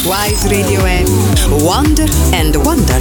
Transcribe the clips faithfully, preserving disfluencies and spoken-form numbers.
Wise Radio è Wonder and Wonder.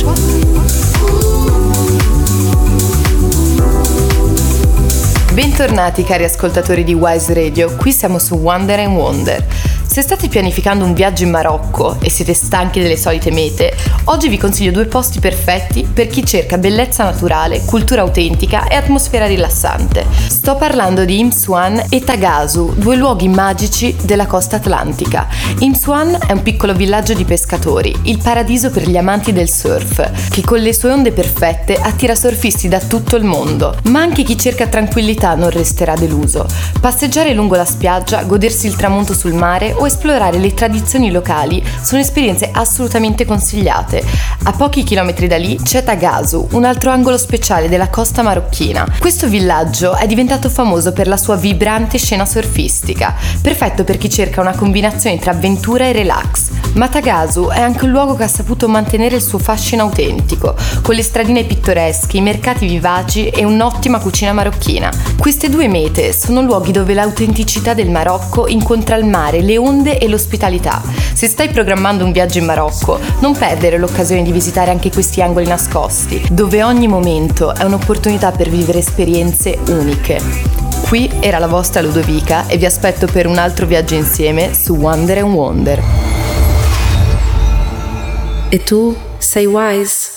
Bentornati cari ascoltatori di Wise Radio, qui siamo su Wonder and Wonder. Se state pianificando un viaggio in Marocco e siete stanchi delle solite mete, oggi vi consiglio due posti perfetti per chi cerca bellezza naturale, cultura autentica e atmosfera rilassante. Sto parlando di Imsouane e Tagazu, due luoghi magici della costa atlantica. Imsouane è un piccolo villaggio di pescatori, il paradiso per gli amanti del surf, che con le sue onde perfette attira surfisti da tutto il mondo. Ma anche chi cerca tranquillità non resterà deluso. Passeggiare lungo la spiaggia, godersi il tramonto sul mare o esplorare le tradizioni locali sono esperienze assolutamente consigliate. A pochi chilometri da lì c'è Tagazu, un altro angolo speciale della costa marocchina. Questo villaggio è diventato famoso per la sua vibrante scena surfistica, perfetto per chi cerca una combinazione tra avventura e relax. Ma Tagazu è anche un luogo che ha saputo mantenere il suo fascino autentico, con le stradine pittoresche, i mercati vivaci e un'ottima cucina marocchina. Queste due mete sono luoghi dove l'autenticità del Marocco incontra il mare, le onde e l'ospitalità. Se stai programmando un viaggio in Marocco, non perdere l'occasione di visitare anche questi angoli nascosti, dove ogni momento è un'opportunità per vivere esperienze uniche. Qui era la vostra Ludovica e vi aspetto per un altro viaggio insieme su Wonder and Wonder. E tu sei Wise?